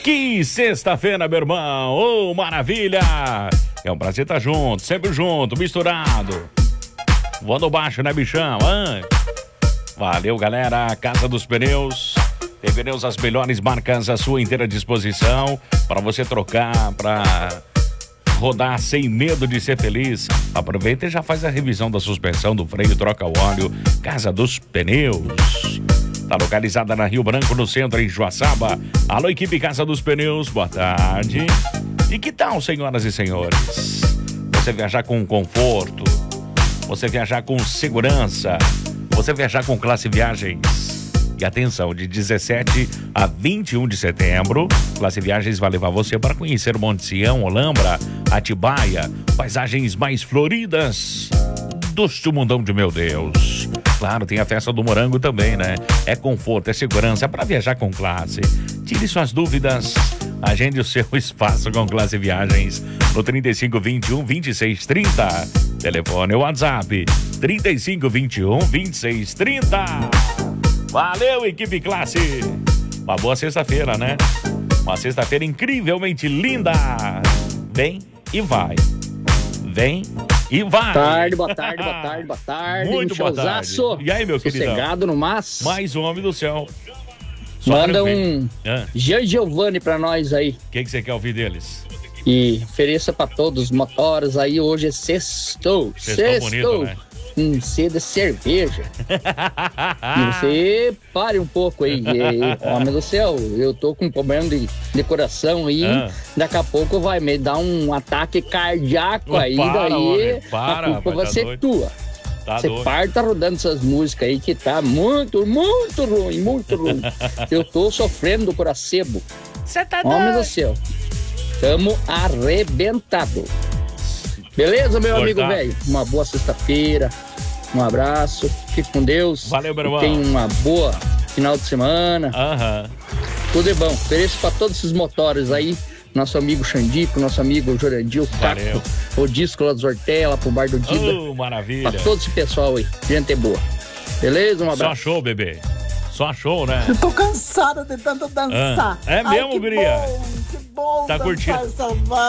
Que sexta-feira, meu irmão. Ô, maravilha. É um prazer estar junto, sempre junto, misturado. Voando baixo, né, bichão? Valeu, galera. Casa dos Pneus. Tem pneus as melhores marcas à sua inteira disposição para você trocar, para rodar sem medo de ser feliz. Aproveita e já faz a revisão da suspensão, do freio, troca o óleo. Casa dos Pneus. Está localizada na Rio Branco, no centro, em Joaçaba. Alô, equipe Casa dos Pneus, boa tarde. E que tal, senhoras e senhores? Você viajar com conforto, você viajar com segurança, você viajar com Classe Viagens. E atenção, de 17 a 21 de setembro, Classe Viagens vai levar você para conhecer Monte Sião, Olambra, Atibaia, paisagens mais floridas do mundão de meu Deus. Claro, tem a festa do morango também, né? É conforto, é segurança, é para viajar com classe. Tire suas dúvidas, agende o seu espaço com Classe Viagens no 3521-2630. Telefone ou WhatsApp 3521-2630. Valeu, equipe Classe. Uma boa sexta-feira, né? Uma sexta-feira incrivelmente linda. Vem e vai. Vem e vai. Boa tarde. Muito boa tarde. E aí, meu querido? Sossegado no mas. Mais um homem do céu. Manda um Jean Giovanni pra nós aí. O que você quer ouvir deles? E ofereça pra todos os motores aí. Hoje é sextou. Bonito, né? C de cerveja. E você pare um pouco aí, homem do céu. Eu tô com um problema de coração aí. Daqui a pouco vai me dar um ataque cardíaco aí. Daí a culpa vai ser tua. Você tá rodando essas músicas aí que tá muito ruim. Eu tô sofrendo do coração. Você tá doido? Homem do céu. Tamo arrebentado. Beleza, meu amigo velho? Uma boa sexta-feira. Um abraço. Fique com Deus. Valeu, meu irmão. Tenha uma boa final de semana. Tudo é bom. Ofereço para todos esses motores aí. Nosso amigo Xandico, nosso amigo Jorandil, o disco lá dos Hortela, pro Bar do Dida. Maravilha. Pra todo esse pessoal aí. Gente boa. Beleza? Um abraço. Só show, bebê. Só show, né? Eu tô cansada de tanto dançar. É mesmo, guria? Que bom Tá curtindo? Essa